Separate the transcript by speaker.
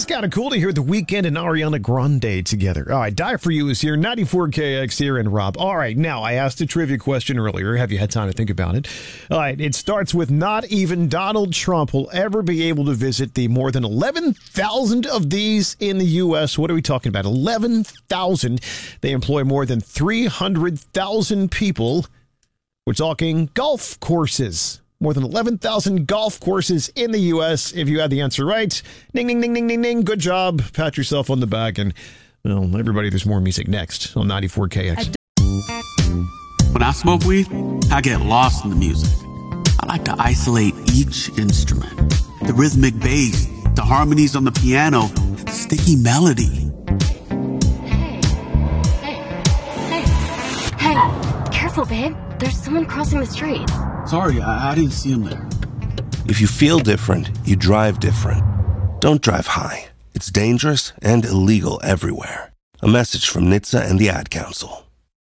Speaker 1: was kind of cool to hear The Weeknd and Ariana Grande together. All right, Die For You is here, 94KX here, and Rob. All right, now, I asked a trivia question earlier. Have you had time to think about it? All right, it starts with not even Donald Trump will ever be able to visit the more than 11,000 of these in the U.S. What are we talking about? 11,000. They employ more than 300,000 people. We're talking golf courses. More than 11,000 golf courses in the U.S. If you had the answer right, ding, ding, ding, ding, ding, ding. Good job. Pat yourself on the back. And, well, everybody, there's more music next on 94KX.
Speaker 2: When I smoke weed, I get lost in the music. I like to isolate each instrument. The rhythmic bass, the harmonies on the piano, the sticky melody.
Speaker 3: Hey, careful, babe. There's someone crossing the street.
Speaker 2: Sorry, I didn't see him there.
Speaker 4: If you feel different, you drive different. Don't drive high. It's dangerous and illegal everywhere. A message from NHTSA and the Ad Council.